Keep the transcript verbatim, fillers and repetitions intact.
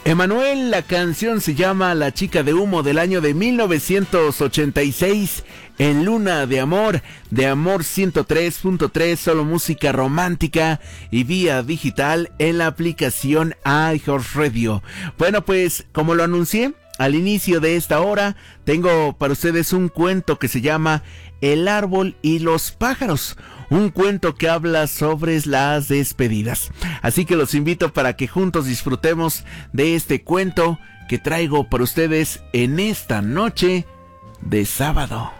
Emanuel, la canción se llama La Chica de Humo, del año de mil novecientos ochenta y seis, en Luna de Amor, de Amor ciento tres punto tres, solo música romántica y vía digital en la aplicación iHeartRadio. Bueno, pues como lo anuncié al inicio de esta hora, tengo para ustedes un cuento que se llama El árbol y los pájaros, un cuento que habla sobre las despedidas. Así que los invito para que juntos disfrutemos de este cuento que traigo para ustedes en esta noche de sábado.